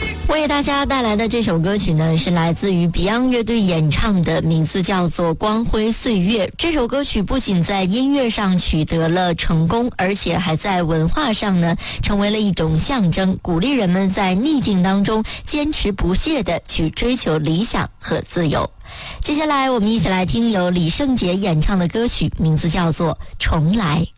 为大家带来的这首歌曲呢，是来自于 Beyond 乐队演唱的，名字叫做《光辉岁月》。这首歌曲不仅在音乐上取得了成功，而且还在文化上呢，成为了一种象征，鼓励人们在逆境当中坚持不懈地去追求理想和自由。接下来我们一起来听由李圣杰演唱的歌曲，名字叫做《重来》。